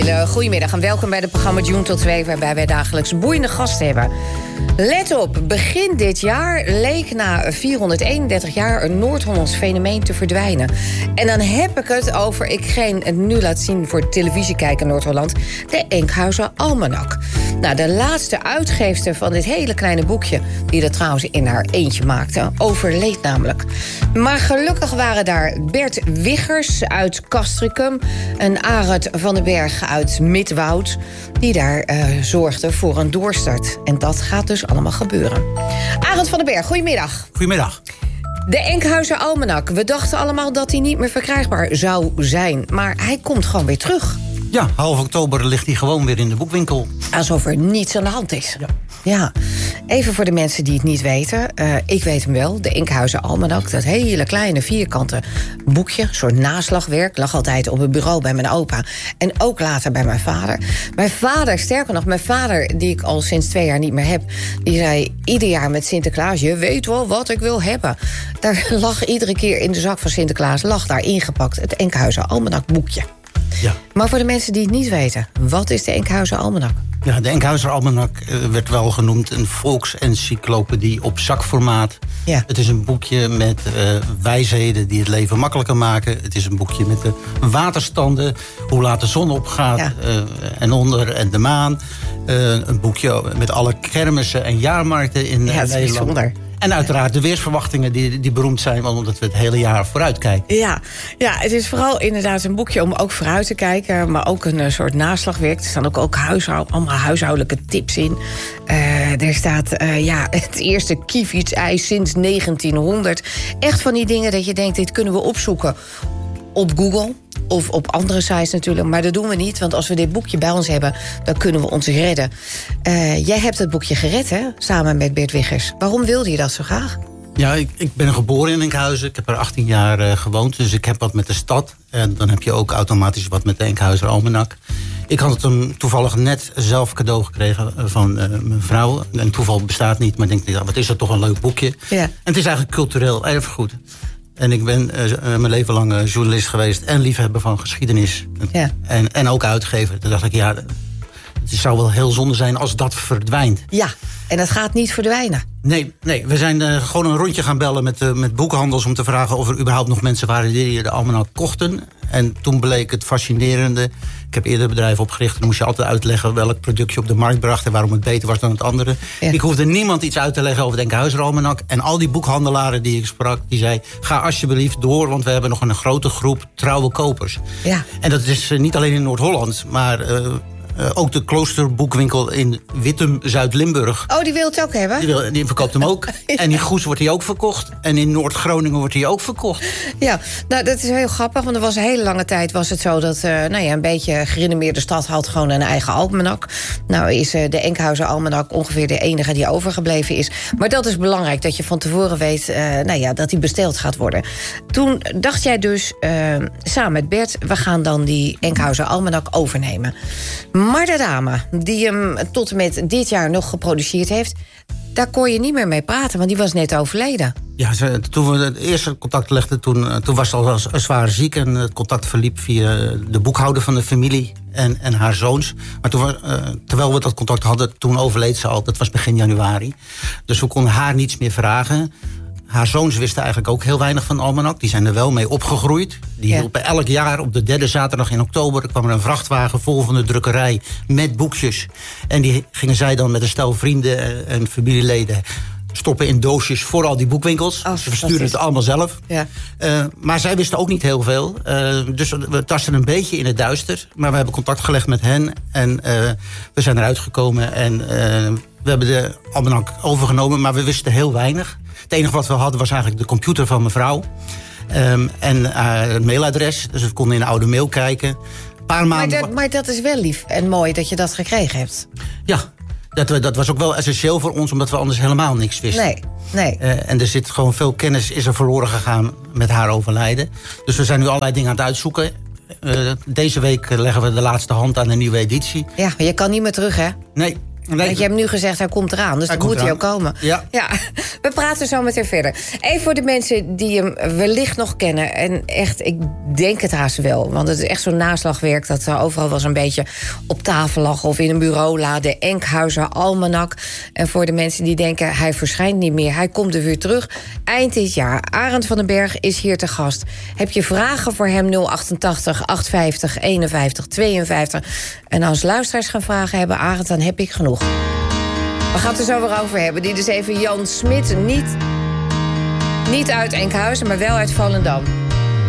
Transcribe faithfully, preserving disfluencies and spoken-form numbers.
Goedemiddag en welkom bij het programma June tot twee... waarbij wij dagelijks boeiende gasten hebben. Let op, begin dit jaar leek na vierhonderdeenendertig jaar... een Noord-Hollands fenomeen te verdwijnen. En dan heb ik het over, ik geen het nu laat zien voor televisiekijker Noord-Holland... de Enkhuizer Almanak. Nou, de laatste uitgeefster van dit hele kleine boekje... die dat trouwens in haar eentje maakte, overleed namelijk. Maar gelukkig waren daar Bert Wiggers uit Castricum... en Arend van den Berg uit Midwoud... die daar uh, zorgden voor een doorstart. En dat gaat dus allemaal gebeuren. Arend van den Berg, goedemiddag. Goedemiddag. De Enkhuizer Almanak. We dachten allemaal dat hij niet meer verkrijgbaar zou zijn. Maar hij komt gewoon weer terug. Ja, half oktober ligt hij gewoon weer in de boekwinkel. Alsof er niets aan de hand is. Ja. Ja. Even voor de mensen die het niet weten. Uh, ik weet hem wel, de Enkhuizer Almanak. Dat hele kleine vierkante boekje, een soort naslagwerk... lag altijd op het bureau bij mijn opa. En ook later bij mijn vader. Mijn vader, sterker nog, mijn vader... die ik al sinds twee jaar niet meer heb... die zei ieder jaar met Sinterklaas... je weet wel wat ik wil hebben. Daar lag iedere keer in de zak van Sinterklaas... lag daar ingepakt het Enkhuizer Almanak boekje. Ja. Maar voor de mensen die het niet weten, wat is de Enkhuizer Almanak? Ja, de Enkhuizer Almanak uh, werd wel genoemd een volksencyclopedie op zakformaat. Ja. Het is een boekje met uh, wijsheden die het leven makkelijker maken. Het is een boekje met de waterstanden, hoe laat de zon opgaat ja. uh, en onder en de maan. Uh, een boekje met alle kermissen en jaarmarkten in uh, ja, dat is Nederland. Bijzonder. En uiteraard de weersverwachtingen die, die beroemd zijn... omdat we het hele jaar vooruit kijken. Ja, ja, het is vooral inderdaad een boekje om ook vooruit te kijken... maar ook een uh, soort naslagwerk. Er staan ook, ook huishou- allemaal huishoudelijke tips in. Uh, er staat uh, ja, het eerste kievietsei sinds negentienhonderd. Echt van die dingen dat je denkt, dit kunnen we opzoeken op Google... of op andere sites natuurlijk, maar dat doen we niet... want als we dit boekje bij ons hebben, dan kunnen we ons redden. Uh, jij hebt het boekje gered, hè? Samen met Bert Wiggers. Waarom wilde je dat zo graag? Ja, ik, ik ben geboren in Enkhuizen. Ik heb er achttien jaar uh, gewoond, dus ik heb wat met de stad. En dan heb je ook automatisch wat met de Enkhuizer Almanak. Ik had hem toevallig net zelf cadeau gekregen van uh, mijn vrouw. En toeval bestaat niet, maar ik denk, ja, wat is dat toch een leuk boekje. Ja. En het is eigenlijk cultureel erfgoed. En ik ben uh, mijn leven lang uh, journalist geweest en liefhebber van geschiedenis. Ja. En, en ook uitgever. Toen dacht ik, ja, het zou wel heel zonde zijn als dat verdwijnt. Ja, en dat gaat niet verdwijnen. Nee, nee, we zijn uh, gewoon een rondje gaan bellen met, uh, met boekhandels... om te vragen of er überhaupt nog mensen waren die de Almanak kochten. En toen bleek het fascinerende... Ik heb eerder bedrijven opgericht... dan moest je altijd uitleggen welk product je op de markt bracht... en waarom het beter was dan het andere. Ja. Ik hoefde niemand iets uit te leggen over de Enkhuizer Almanak. En al die boekhandelaren die ik sprak, die zei... ga alsjeblieft door, want we hebben nog een grote groep trouwe kopers. Ja. En dat is uh, niet alleen in Noord-Holland, maar... Uh, Uh, ook de kloosterboekwinkel in Wittum, Zuid-Limburg. Oh, die wil het ook hebben? Die, wil, die verkoopt hem ook. Ja. En in Goes wordt hij ook verkocht. En in Noord-Groningen wordt hij ook verkocht. Ja, nou, dat is heel grappig. Want er was een hele lange tijd was het zo dat uh, nou ja, een beetje gerenommeerde stad had gewoon een eigen almanak. Nou is uh, de Enkhuizer Almanak ongeveer de enige die overgebleven is. Maar dat is belangrijk, dat je van tevoren weet uh, nou ja, dat die besteld gaat worden. Toen dacht jij dus uh, samen met Bert, we gaan dan die Enkhuizer Almanak overnemen. Maar de dame die hem tot en met dit jaar nog geproduceerd heeft... daar kon je niet meer mee praten, want die was net overleden. Ja, ze, toen we het eerste contact legden, toen, toen was ze al zwaar ziek... en het contact verliep via de boekhouder van de familie en, en haar zoons. Maar toen, uh, terwijl we dat contact hadden, toen overleed ze al. Dat was begin januari. Dus we konden haar niets meer vragen... Haar zoons wisten eigenlijk ook heel weinig van Almanak. Die zijn er wel mee opgegroeid. Die hielpen ja. elk jaar op de derde zaterdag in oktober... kwam er een vrachtwagen vol van de drukkerij met boekjes. En die gingen zij dan met een stel vrienden en familieleden... stoppen in doosjes voor al die boekwinkels. Oh, ze versturen het allemaal zelf. Ja. Uh, maar zij wisten ook niet heel veel. Uh, dus we tasten een beetje in het duister. Maar we hebben contact gelegd met hen. En uh, we zijn eruit gekomen. En uh, we hebben de Almanak overgenomen. Maar we wisten heel weinig. Het enige wat we hadden was eigenlijk de computer van mijn vrouw. Um, en uh, het mailadres. Dus we konden in een oude mail kijken. Paar maanden... maar, dat, maar dat is wel lief en mooi dat je dat gekregen hebt. Ja, dat, dat was ook wel essentieel voor ons... omdat we anders helemaal niks wisten. Nee, nee. Uh, en er zit gewoon veel kennis is er verloren gegaan met haar overlijden. Dus we zijn nu allerlei dingen aan het uitzoeken. Uh, deze week leggen we de laatste hand aan een nieuwe editie. Ja, maar je kan niet meer terug, hè? Nee. Nee, Want je hebt nu gezegd, hij komt eraan, dus hij dan moet eraan. hij ook komen. Ja. ja. We praten zo meteen verder. Even voor de mensen die hem wellicht nog kennen. En echt, ik denk het haast wel. Want het is echt zo'n naslagwerk dat er overal wel zo'n beetje op tafel lag. Of in een bureau, de Enkhuizer Almanak. En voor de mensen die denken, hij verschijnt niet meer. Hij komt er weer terug. Eind dit jaar. Arend van den Berg is hier te gast. Heb je vragen voor hem? nul achtentachtig, achthonderdvijftig, eenenvijftig, tweeënvijftig. En als luisteraars gaan vragen hebben, Arend, dan heb ik genoeg. We gaan het er zo weer over hebben. Dit is even Jan Smit. Niet, niet uit Enkhuizen, maar wel uit Volendam.